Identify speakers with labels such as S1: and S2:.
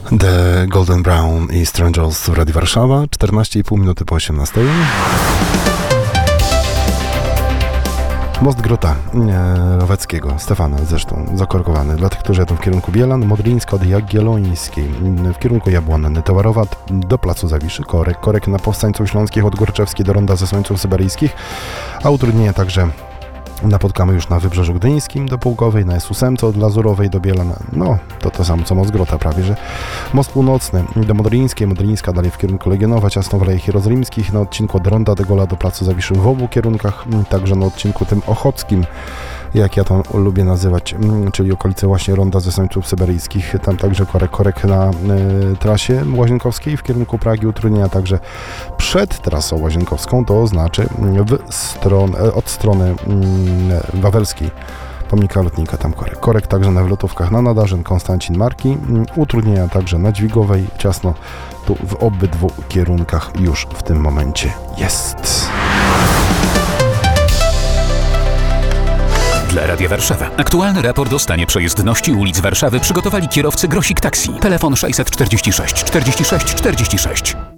S1: The Golden Brown i Strangers w Radiu Warszawa, 14,5 minuty po 18. Most Grota Roweckiego, Stefana zresztą, zakorkowany. Dla tych, którzy jadą w kierunku Bielan, Modlińska od Jagiellońskiej, w kierunku Jabłonny, Towarowa do Placu Zawiszy, korek na Powstańców Śląskich od Gorczewskiej do Ronda Zesłańców Syberyjskich, a utrudnienia także napotkamy już na Wybrzeżu Gdyńskim do Pułkowej, na S8 od Lazurowej do Bielana. No, to samo co Most Grota prawie, że. Most Północny do Modlińskiej, Modlińska dalej w kierunku Legionowa, ciasno w Alejach Jerozolimskich, na odcinku od Ronda de Gola do Placu Zawiszy w obu kierunkach, także na odcinku tym ochockim, jak ja to lubię nazywać, czyli okolice właśnie Ronda Zesłańców Syberyjskich, tam także korek na trasie łazienkowskiej w kierunku Pragi, utrudnienia także przed trasą łazienkowską, to znaczy od strony wawelskiej pomnika lotnika, tam korek także na wylotówkach na Nadarzyn, Konstancin Marki, utrudnienia także na Dźwigowej, ciasno tu w obydwu kierunkach już w tym momencie jest.
S2: Dla Radia Warszawa aktualny raport o stanie przejezdności ulic Warszawy przygotowali kierowcy Grosik Taxi. Telefon 646 46 46.